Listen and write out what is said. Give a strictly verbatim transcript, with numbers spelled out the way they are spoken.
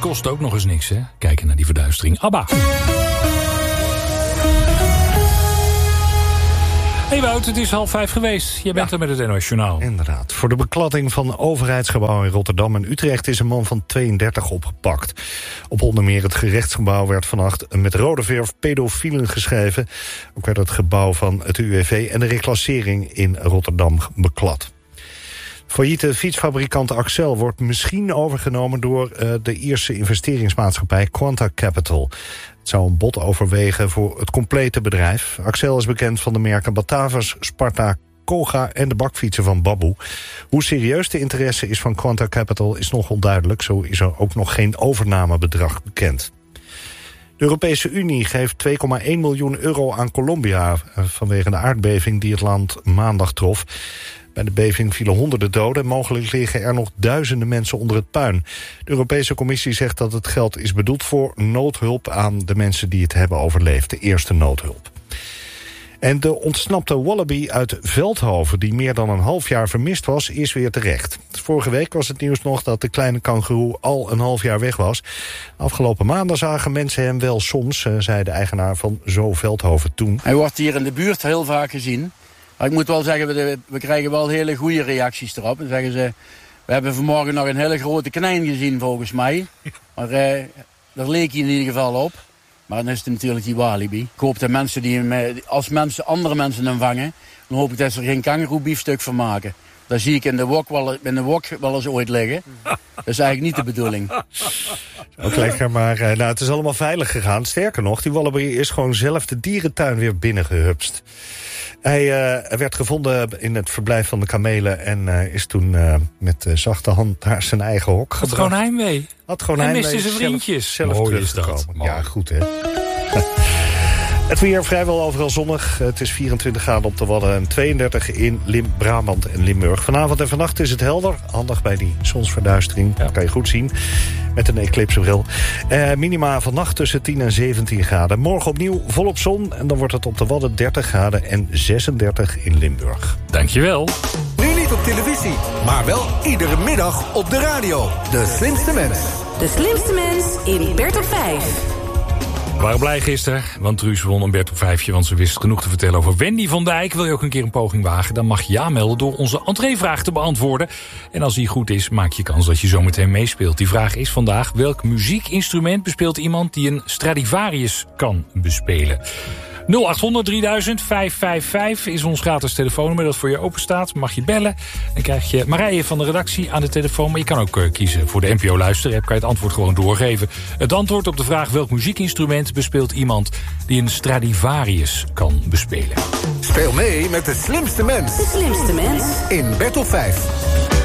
kost ook nog eens niks, hè? Kijken naar die verduistering. ABBA. Hey Wout, het is half vijf geweest. Jij bent ja. er met het N O S Journaal. Inderdaad. Voor de bekladding van overheidsgebouwen in Rotterdam en Utrecht is een man van tweeëndertig opgepakt. Op onder meer het gerechtsgebouw werd vannacht met rode verf pedofielen geschreven. Ook werd het gebouw van het U W V en de reclassering in Rotterdam beklad. Failliete fietsfabrikant Accel wordt misschien overgenomen door uh, de Ierse investeringsmaatschappij Quanta Capital. Het zou een bod overwegen voor het complete bedrijf. Accel is bekend van de merken Batavus, Sparta, Koga en de bakfietsen van Baboe. Hoe serieus de interesse is van Quanta Capital is nog onduidelijk. Zo is er ook nog geen overnamebedrag bekend. De Europese Unie geeft twee komma één miljoen euro aan Colombia vanwege de aardbeving die het land maandag trof. Bij de beving vielen honderden doden. Mogelijk liggen er nog duizenden mensen onder het puin. De Europese Commissie zegt dat het geld is bedoeld voor noodhulp aan de mensen die het hebben overleefd. De eerste noodhulp. En de ontsnapte wallaby uit Veldhoven, die meer dan een half jaar vermist was, is weer terecht. Vorige week was het nieuws nog dat de kleine kangoeroe al een half jaar weg was. Afgelopen maanden zagen mensen hem wel soms, zei de eigenaar van Zoo Veldhoven toen. Hij wordt hier in de buurt heel vaak gezien. Maar ik moet wel zeggen, we, we krijgen wel hele goede reacties erop. Dan zeggen ze, we hebben vanmorgen nog een hele grote konijn gezien volgens mij. Maar uh, daar leek hij in ieder geval op. Maar dan is het natuurlijk die walibi. Ik hoop dat mensen die hem, als mensen andere mensen hem vangen, dan hoop ik dat ze er geen kangoeroebiefstuk van maken. Daar zie ik in de wok wel, in de wok wel eens ooit liggen. Dat is eigenlijk niet de bedoeling. Ook lekker, maar nou, het is allemaal veilig gegaan. Sterker nog, die wallaby is gewoon zelf de dierentuin weer binnengehupst. Hij uh, werd gevonden in het verblijf van de kamelen en uh, is toen uh, met uh, zachte hand naar zijn eigen hok gebracht. Had gewoon heimwee. Had gewoon Hij heimwee. miste zijn vriendjes. Zelf, zelf teruggekomen. Ja, goed hè. Het weer vrijwel overal zonnig. Het is vierentwintig graden op de Wadden en tweeëndertig in Lim, Brabant en Limburg. Vanavond en vannacht is het helder. Handig bij die zonsverduistering. Ja. Dat kan je goed zien met een eclipsebril. Uh, minima vannacht tussen tien en zeventien graden. Morgen opnieuw volop zon. En dan wordt het op de Wadden dertig graden en zesendertig in Limburg. Dankjewel. Nu niet op televisie, maar wel iedere middag op de radio. De Slimste Mens. De Slimste Mens in Bert op vijf. We waren blij gisteren, want Truus won een Bert op vijfje, want ze wist genoeg te vertellen over Wendy van Dijk. Wil je ook een keer een poging wagen, dan mag je je aanmelden door onze entreevraag te beantwoorden. En als die goed is, maak je kans dat je zometeen meespeelt. Die vraag is vandaag, welk muziekinstrument bespeelt iemand die een Stradivarius kan bespelen? nul acht honderd drieduizend vijfhonderdvijfenvijftig is ons gratis telefoonnummer dat voor je open staat. Mag je bellen. Dan krijg je Marije van de redactie aan de telefoon. Maar je kan ook uh, kiezen voor de N P O luisterapp. Kan je het antwoord gewoon doorgeven. Het antwoord op de vraag welk muziekinstrument bespeelt iemand die een Stradivarius kan bespelen. Speel mee met de Slimste Mens. De Slimste Mens in Bert op vijf.